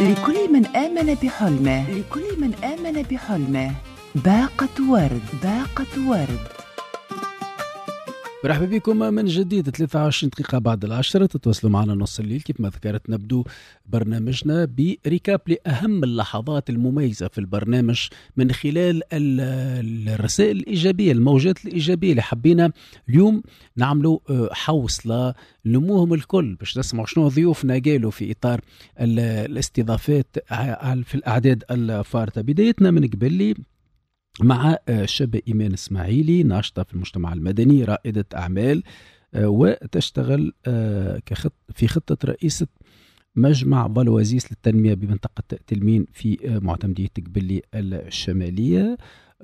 لكل من آمن بحلمه، لكل من آمن بحلمه باقة ورد، باقة ورد. مرحبا بكم من جديد. 23 دقيقة بعد 10 تتواصلوا معنا نص الليل. كيف ما ذكرت نبدو برنامجنا بريكاب لأهم اللحظات المميزة في البرنامج من خلال الرسائل الإيجابية، الموجات الإيجابية اللي حبينا اليوم نعملوا حوصلة نموهم الكل باش نسمعوا شنو ضيوفنا قالوا في إطار الاستضافات في الأعداد الفارطة. بدايتنا من قبل مع شابة إيمان إسماعيلي، ناشطة في المجتمع المدني، رائدة أعمال، وتشتغل في خطة رئيسة مجمع فالوازيس للتنمية بمنطقة تلمين في معتمدية قبلي الشمالية.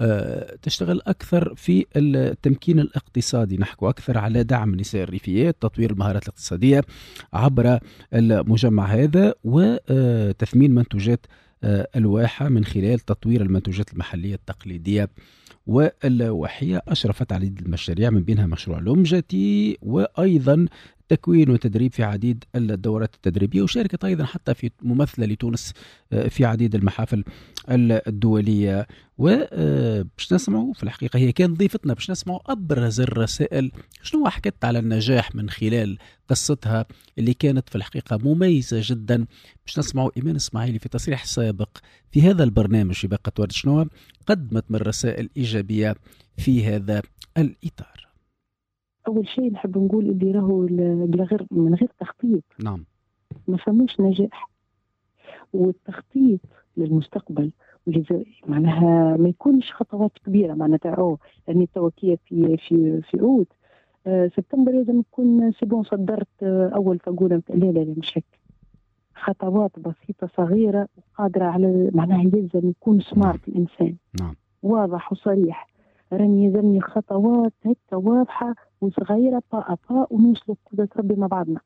تشتغل أكثر في التمكين الاقتصادي، نحكو أكثر على دعم نساء الريفيات، تطوير المهارات الاقتصادية عبر المجمع هذا، وتثمين منتوجات الواحة من خلال تطوير المنتوجات المحلية التقليدية والواحية. أشرفت على عديد المشاريع من بينها مشروع لومجتي، وأيضا تكوين وتدريب في عديد الدورات التدريبية، وشاركت أيضا حتى في ممثلة لتونس في عديد المحافل الدولية. وباش نسمعوا في الحقيقة هي كان ضيفتنا باش نسمعوا أبرز الرسائل، شنو حكت على النجاح من خلال قصتها اللي كانت في الحقيقة مميزة جدا. باش نسمعوا إيمان إسماعيلي في تصريح سابق في هذا البرنامج في باقة ورد شنو قدمت من رسائل إيجابية في هذا الإطار. أول شيء نحب نقول اللي راهو من غير تخطيط نعم ما فماش نجاح. والتخطيط للمستقبل معناها ما يكونش خطوات كبيرة معناتها لأني التوكية في عود سبتمبر لازم نكون سيبون صدرت أول فقولة. لا مش هيك، خطوات بسيطة صغيرة وقادرة على معناها لازم يكون سمارت الإنسان. نعم واضح وصريح، راني يلزمني خطوات هيك واضحة وصغيرة با ونوصل قدرة ربي مع بعضنا.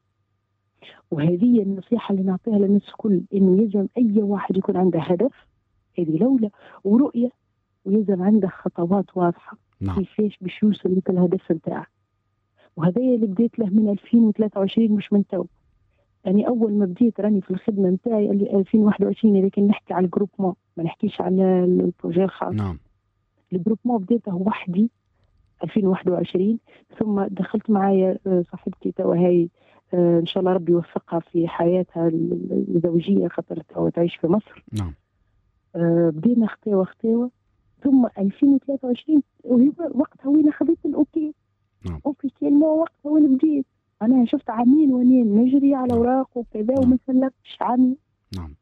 وهذه النصيحة اللي نعطيها للناس الكل، إنه يلزم أي واحد يكون عنده هدف، هذه لولا ورؤية، ويلزم عنده خطوات واضحة كيفاش باش يوصل للهدف نتاعه. وهذا اللي بديت له من 2023 مش من تو. يعني أول ما بديت راني في الخدمة نتاعي اللي 2021، لكن نحكي على الجروب ما نحكيش على البروجي الخاص. نعم الجروب ما بديته وحدي 2021، ثم دخلت معايا صاحبتي توا هاي ان شاء الله ربي يوفقها في حياتها الزوجيه خاطر توا تعيش في مصر. نعم بدينا خطوه ثم 2023 وهي وقتها وين اخذت الاوكي. نعم اوفيسيال وقتها وين بديت انا شفت عامين وين نجري على اوراق وكذا وما سلكتش عامين. نعم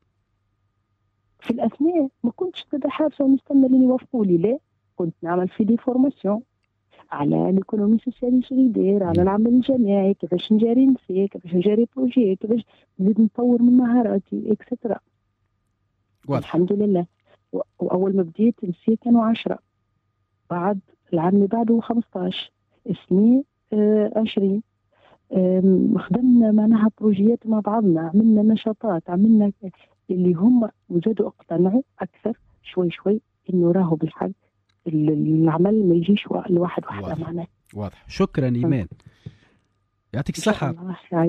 في الاثناء ما كنتش حابسه ونستنى اللي يوافقوا لي، لا كنت نعمل في دي فورماسيون على الايكونومي سوسيال يدير، على العمل الجماعي، كيفاش نجاري نسي، كيفاش نجاري بروجي، كيفاش نزيد نطور من مهاراتي اكسترا. الحمد لله. واول ما بديت نسي كانوا 10، بعد العام اللي بعده 15، سنين 20. خدمنا معناها بروجيات مع بعضنا، عملنا نشاطات، عملنا اللي هم وزادوا اقتنعوا اكثر شوي انه راهو بالحق العمل ما يجيش لواحد وحده. معناه واضح. شكرا إيمان، يعطيك الصحة.